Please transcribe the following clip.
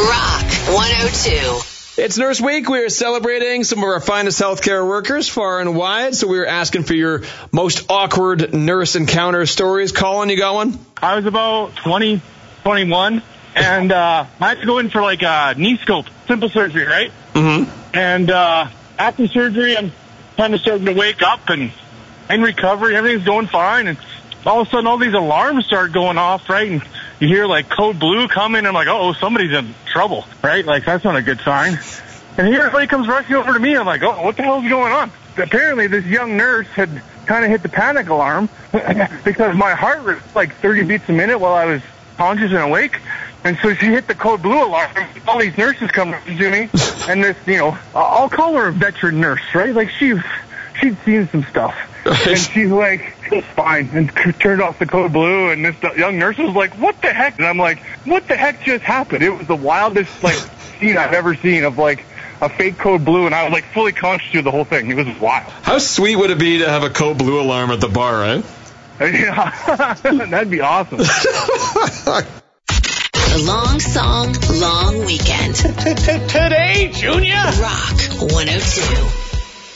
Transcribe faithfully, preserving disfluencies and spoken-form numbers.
Rock one oh two. It's Nurse Week. We are celebrating some of our finest healthcare workers far and wide. So we were asking for your most awkward nurse encounter stories. Colin, you got one? I was about twenty, twenty-one, and uh, I had to go in for like a knee scope, simple surgery, right? Mm-hmm. And uh, after surgery, I'm kind of starting to wake up and in recovery, everything's going fine. And all of a sudden, all these alarms start going off, right? And you hear like code blue coming. I'm like, oh, somebody's in trouble, right? Like, that's not a good sign. And here everybody comes rushing over to me. I'm like, oh, what the hell is going on? Apparently, this young nurse had kind of hit the panic alarm because my heart was like thirty beats a minute while I was conscious and awake. And so she hit the code blue alarm. All these nurses come to me. And this, you know, I'll call her a veteran nurse, right? Like, she, she'd seen some stuff. And she's like, it's fine, and turned off the code blue, and this young nurse was like, what the heck? And I'm like, what the heck just happened? It was the wildest, like, scene I've ever seen of, like, a fake code blue, and I was, like, fully conscious through the whole thing. It was wild. How sweet would it be to have a code blue alarm at the bar, right? Yeah, that'd be awesome. Long song, long weekend. Today, Junior? Rock one oh two.